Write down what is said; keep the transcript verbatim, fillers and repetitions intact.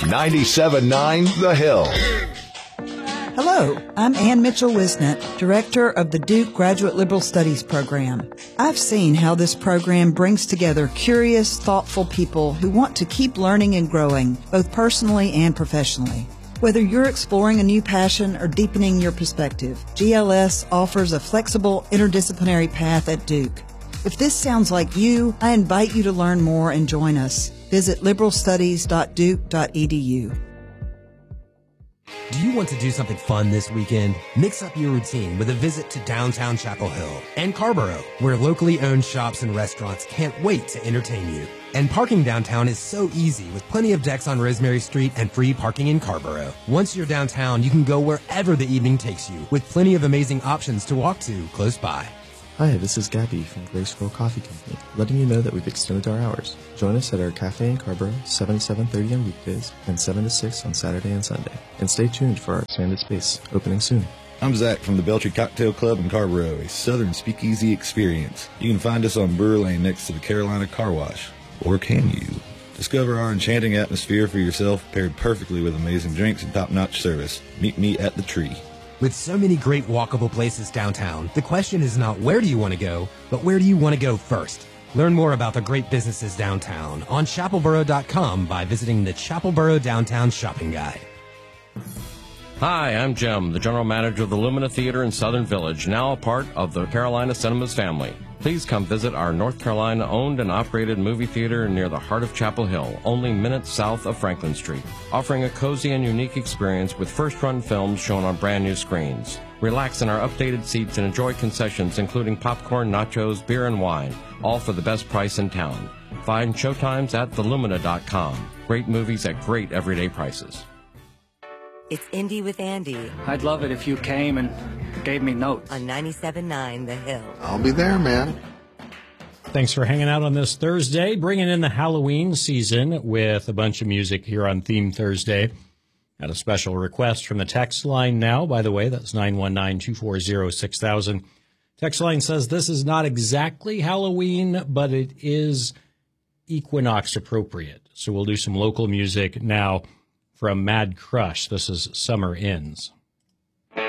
ninety-seven point nine The Hill. Hello, I'm Ann Mitchell-Wisnett, Director of the Duke Graduate Liberal Studies Program. I've seen how this program brings together curious, thoughtful people who want to keep learning and growing, both personally and professionally. Whether you're exploring a new passion or deepening your perspective, G L S offers a flexible, interdisciplinary path at Duke. If this sounds like you, I invite you to learn more and join us. Visit liberal studies dot duke dot e d u. Do you want to do something fun this weekend? Mix up your routine with a visit to downtown Chapel Hill and Carborough, where locally owned shops and restaurants can't wait to entertain you. And parking downtown is so easy with plenty of decks on Rosemary Street and free parking in Carborough. Once you're downtown, you can go wherever the evening takes you with plenty of amazing options to walk to close by. Hi, this is Gabby from Graceful Coffee Company, letting you know that we've extended our hours. Join us at our cafe in Carborough, seven to seven thirty on weekdays and seven to six on Saturday and Sunday. And stay tuned for our expanded space, opening soon. I'm Zach from the Beltry Cocktail Club in Carborough, a southern speakeasy experience. You can find us on Brewer Lane next to the Carolina Car Wash. Or can you? Discover our enchanting atmosphere for yourself, paired perfectly with amazing drinks and top-notch service. Meet me at the Tree. With so many great walkable places downtown, the question is not where do you want to go, but where do you want to go first? Learn more about the great businesses downtown on chapelboro dot com by visiting the Chapelboro Downtown Shopping Guide. Hi, I'm Jim, the general manager of the Lumina Theater in Southern Village, now a part of the Carolina Cinemas family. Please come visit our North Carolina-owned and operated movie theater near the heart of Chapel Hill, only minutes south of Franklin Street, offering a cozy and unique experience with first-run films shown on brand-new screens. Relax in our updated seats and enjoy concessions including popcorn, nachos, beer, and wine, all for the best price in town. Find showtimes at the lumina dot com. Great movies at great everyday prices. It's Indy with Andy. I'd love it if you came and gave me notes. On ninety-seven point nine The Hill. I'll be there, man. Thanks for hanging out on this Thursday, bringing in the Halloween season with a bunch of music here on Theme Thursday. Got a special request from the text line now, by the way. That's nine one nine, two four zero, six thousand. Text line says this is not exactly Halloween, but it is equinox appropriate. So we'll do some local music now from Mad Crush. This is Summer Ends.